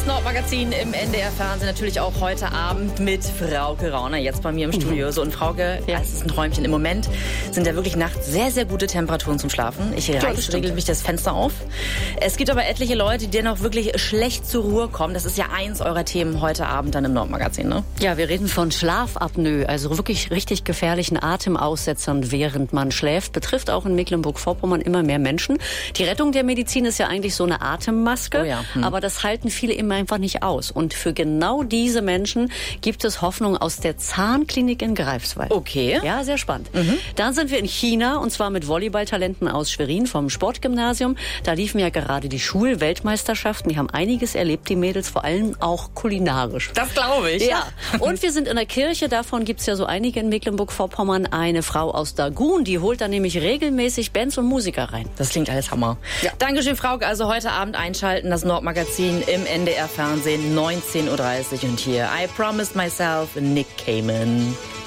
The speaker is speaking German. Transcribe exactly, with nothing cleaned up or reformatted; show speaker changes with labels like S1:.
S1: Das Nordmagazin im N D R-Fernsehen, natürlich auch heute Abend mit Frauke Rauner, jetzt bei mir im Studio. So, und Frauke, ja. Es ist ein Träumchen. Im Moment sind ja wirklich nachts sehr, sehr gute Temperaturen zum Schlafen. Ich reiße regelmäßig das Fenster auf. Es gibt aber etliche Leute, die dennoch wirklich schlecht zur Ruhe kommen. Das ist ja eins eurer Themen heute Abend dann im Nordmagazin, ne?
S2: Ja, wir reden von Schlafapnoe, also wirklich richtig gefährlichen Atemaussetzern, während man schläft. Betrifft auch in Mecklenburg-Vorpommern immer mehr Menschen. Die Rettung der Medizin ist ja eigentlich so eine Atemmaske,
S1: oh ja. hm.
S2: aber das halten viele immer einfach nicht aus. Und für genau diese Menschen gibt es Hoffnung aus der Zahnklinik in Greifswald.
S1: Okay.
S2: Ja, sehr spannend.
S1: Mhm.
S2: Dann sind wir in China, und zwar mit Volleyballtalenten aus Schwerin vom Sportgymnasium. Da liefen ja gerade die Schulweltmeisterschaften. Die haben einiges erlebt, die Mädels, vor allem auch kulinarisch.
S1: Das glaube ich.
S2: Ja. Und wir sind in der Kirche. Davon gibt's ja so einige in Mecklenburg-Vorpommern. Eine Frau aus Dagun, die holt da nämlich regelmäßig Bands und Musiker rein.
S1: Das klingt alles Hammer.
S2: Ja.
S1: Dankeschön, Frauke. Also heute Abend einschalten, das Nordmagazin im N D R-Fernsehen, neunzehn Uhr dreißig. Und hier, I Promised Myself, Nick Cayman.